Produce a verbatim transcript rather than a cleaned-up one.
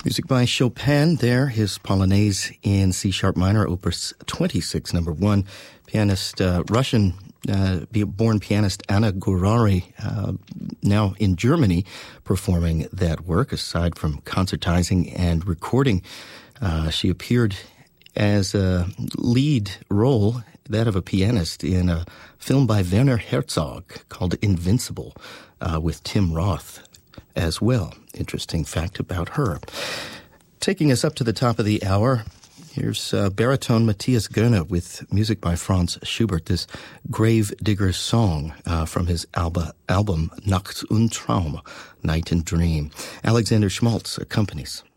Music by Chopin there, his Polonaise in C-sharp minor, opus twenty-six, number one. Pianist, uh, Russian uh, born pianist Anna Gurary, uh, now in Germany, performing that work. Aside from concertizing and recording, uh, she appeared as a lead role, that of a pianist, in a film by Werner Herzog called Invincible, uh, with Tim Roth as well. Interesting fact about her. Taking us up to the top of the hour, here's uh, baritone Matthias Goehne with music by Franz Schubert, this Grave Digger's Song uh, from his alba, album Nacht und Traum, Night and Dream. Alexander Schmaltz accompanies.